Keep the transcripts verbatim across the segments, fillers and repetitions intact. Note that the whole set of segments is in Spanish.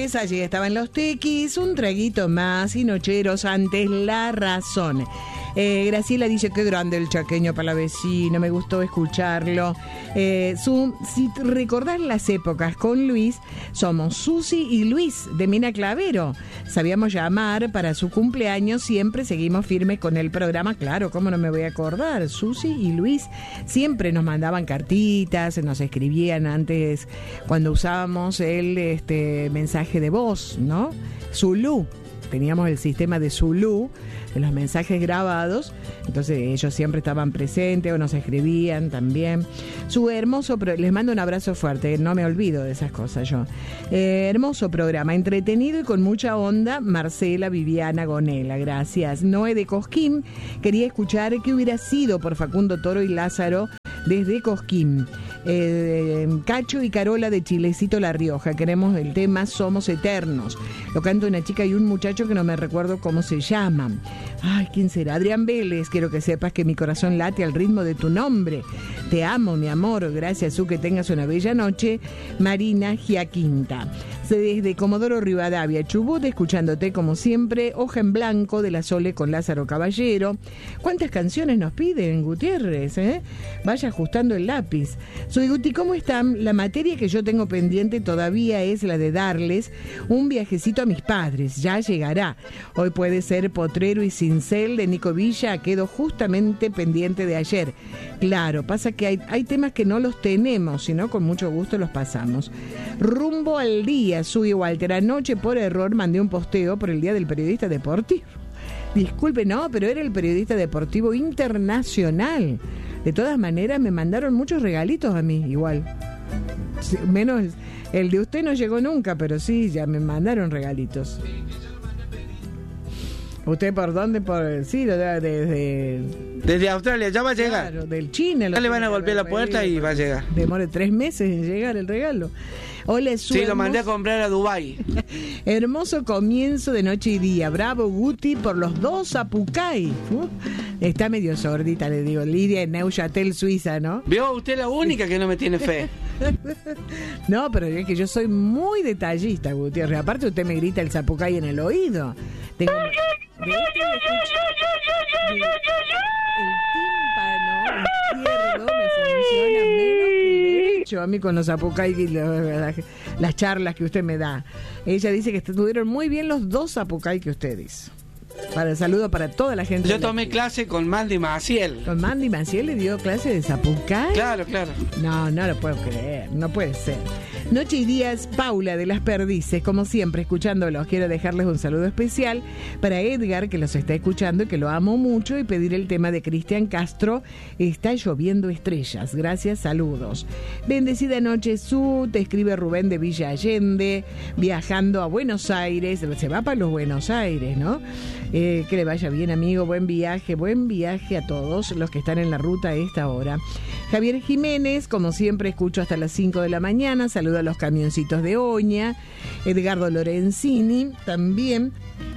noches, allí estaban los tequis, un traguito más y nocheros antes La Razón. Eh, Graciela dice, qué grande el chaqueño para la vecina, me gustó escucharlo. Eh, su, si recordás las épocas con Luis, somos Susi y Luis de Mina Clavero. Sabíamos llamar para su cumpleaños, siempre seguimos firmes con el programa. Claro, ¿cómo no me voy a acordar? Susi y Luis siempre nos mandaban cartitas, nos escribían antes cuando usábamos el este, mensaje de voz, ¿no? Zulú. Teníamos el sistema de Zulú, de los mensajes grabados, entonces ellos siempre estaban presentes o nos escribían también. Su hermoso, pro- les mando un abrazo fuerte, no me olvido de esas cosas yo. Eh, hermoso programa, entretenido y con mucha onda, Marcela Viviana Gonela, gracias. Noé de Cosquín, quería escuchar qué hubiera sido por Facundo Toro y Lázaro desde Cosquín. Eh, Cacho y Carola de Chilecito La Rioja, queremos el tema Somos Eternos. Lo canta una chica y un muchacho que no me recuerdo cómo se llaman. Ay, ¿quién será? Adrián Vélez, quiero que sepas que mi corazón late al ritmo de tu nombre. Te amo, mi amor, gracias, Su, que tengas una bella noche. Marina Giaquinta. Desde Comodoro Rivadavia, Chubut, escuchándote como siempre. Hoja en Blanco de la Sole con Lázaro Caballero. ¿Cuántas canciones nos piden, Gutiérrez? Eh? Vaya ajustando el lápiz. Soy Guti, ¿cómo están? La materia que yo tengo pendiente todavía es la de darles un viajecito a mis padres. Ya llegará. Hoy puede ser Potrero y Cincel de Nico Villa. Quedo justamente pendiente de ayer. Claro, pasa que hay, hay temas que no los tenemos, sino con mucho gusto los pasamos. Rumbo al día, Sui Walter. Anoche por error mandé un posteo por el Día del Periodista Deportivo. Disculpe, no, pero era el periodista deportivo internacional. De todas maneras, me mandaron muchos regalitos a mí, igual. Sí, menos el de usted no llegó nunca, pero sí, ya me mandaron regalitos. ¿Usted por dónde? Por sí, desde... Desde, desde Australia, ya va a llegar. Claro, del Chile. Ya le van a golpear la puerta y va a llegar. Demore tres meses en llegar el regalo. Hola, su sí, hermoso... lo mandé a comprar a Dubái. Hermoso comienzo de noche y día. Bravo, Guti, por los dos Apucay. Uh, está medio sordita, le digo. Lidia en Neuchâtel, Suiza, ¿no? Vio, usted es la única que no me tiene fe. No, pero es que yo soy muy detallista, Gutiérrez. Aparte, usted me grita el Zapucay en el oído. Tengo... De este el tímpano izquierdo me funciona menos que el derecho. A mí con los Zapucay y las, las charlas que usted me da. Ella dice que estuvieron muy bien los dos Zapucay que usted dice. Para el saludo para toda la gente. Yo tomé clase con Mandy Maciel. ¿Con Mandy Maciel le dio clase de Zapucay? Claro, claro. No, no lo puedo creer, no puede ser. Noche y días, Paula de Las Perdices, como siempre, escuchándolos. Quiero dejarles un saludo especial para Edgar, que los está escuchando y que lo amo mucho, y pedir el tema de Cristian Castro, Está lloviendo estrellas. Gracias, saludos. Bendecida noche, Su, te escribe Rubén de Villa Allende, viajando a Buenos Aires. Se va para los Buenos Aires, ¿no? Eh, que le vaya bien, amigo, buen viaje, buen viaje a todos los que están en la ruta a esta hora. Javier Jiménez, como siempre, escucho hasta las cinco de la mañana, saludo a los camioncitos de Oña. Edgardo Lorenzini, también.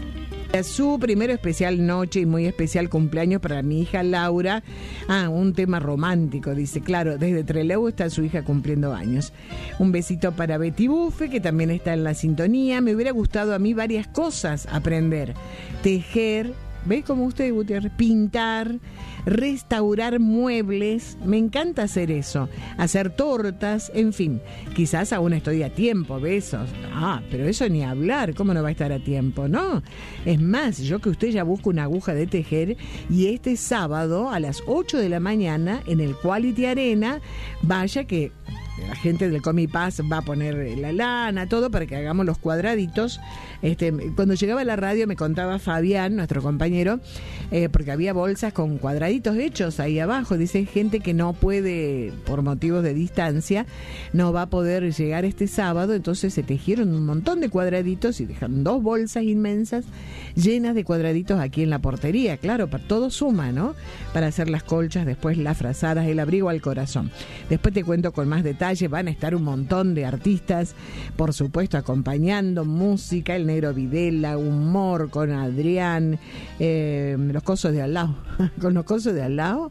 Su primero especial noche y muy especial cumpleaños para mi hija Laura. Ah, un tema romántico, dice. Claro, desde Trelew está su hija cumpliendo años. Un besito para Betty Buffe, que también está en la sintonía. Me hubiera gustado a mí varias cosas aprender. Tejer, ¿ves cómo usted, Gutiérrez? Pintar, restaurar muebles. Me encanta hacer eso. Hacer tortas, en fin. Quizás aún estoy a tiempo, besos. Ah, pero eso ni hablar. ¿Cómo no va a estar a tiempo? No. Es más, yo que usted ya busco una aguja de tejer y este sábado a las ocho de la mañana en el Quality Arena, vaya que la gente del Comipaz va a poner la lana, todo para que hagamos los cuadraditos. Este, cuando llegaba a la radio me contaba Fabián, nuestro compañero, eh, porque había bolsas con cuadraditos hechos ahí abajo. Dice gente que no puede, por motivos de distancia, no va a poder llegar este sábado, entonces se tejieron un montón de cuadraditos y dejaron dos bolsas inmensas llenas de cuadraditos aquí en la portería. Claro, para todo suma, ¿no? Para hacer las colchas, después las frazadas, el abrigo al corazón. Después te cuento con más detalles. Van a estar un montón de artistas, por supuesto, acompañando música, el Negro Videla, humor con Adrián, eh, los cosos de al lado, con los cosos de al lado,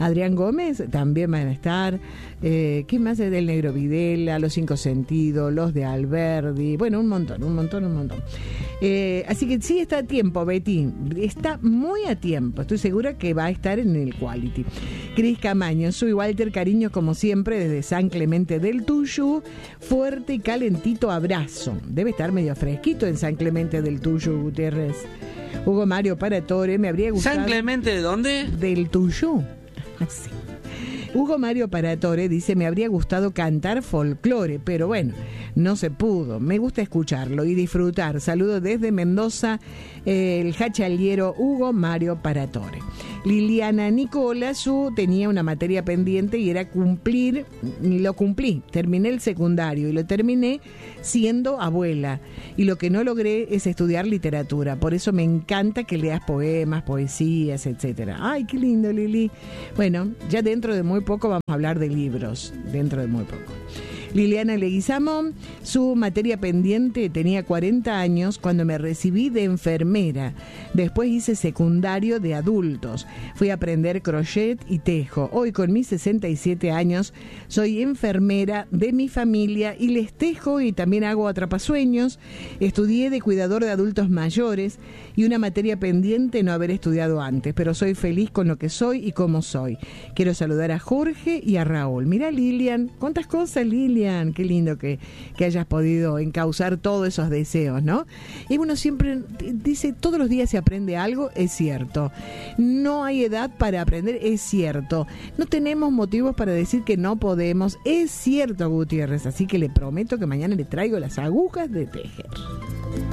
Adrián Gómez también van a estar. Eh, ¿Qué más es del Negro Videla? Los Cinco Sentidos, los de Alberdi. Bueno, un montón, un montón, un montón. Eh, así que sí está a tiempo, Betty. Está muy a tiempo. Estoy segura que va a estar en el Quality. Cris Camaño, soy Walter Cariño, como siempre, desde San Clemente del Tuyú. Fuerte y calentito abrazo. Debe estar medio fresquito en San Clemente del Tuyú, Gutiérrez. Hugo Mario Paratore, me habría gustado. ¿San Clemente de dónde? Del Tuyú. Así. Hugo Mario Paratore dice, me habría gustado cantar folclore, pero bueno, no se pudo. Me gusta escucharlo y disfrutar. Saludo desde Mendoza, eh, el hachaliero Hugo Mario Paratore. Liliana Nicola, su tenía una materia pendiente y era cumplir, lo cumplí, terminé el secundario y lo terminé siendo abuela. Y lo que no logré es estudiar literatura, por eso me encanta que leas poemas, poesías, etcétera. Ay, qué lindo, Lili. Bueno, ya dentro de muy poco vamos a hablar de libros, dentro de muy poco. Liliana Leguizamo, su materia pendiente, tenía cuarenta años cuando me recibí de enfermera. Después hice secundario de adultos. Fui a aprender crochet y tejo. Hoy, con mis sesenta y siete años, soy enfermera de mi familia y les tejo y también hago atrapasueños. Estudié de cuidador de adultos mayores y una materia pendiente no haber estudiado antes, pero soy feliz con lo que soy y cómo soy. Quiero saludar a Jorge y a Raúl. Mira, Lilian, ¿cuántas cosas, Lilian? Qué lindo que, que hayas podido encauzar todos esos deseos, ¿no? Y uno siempre dice, todos los días se aprende algo, es cierto. No hay edad para aprender, es cierto. No tenemos motivos para decir que no podemos, es cierto, Gutiérrez. Así que le prometo que mañana le traigo las agujas de tejer.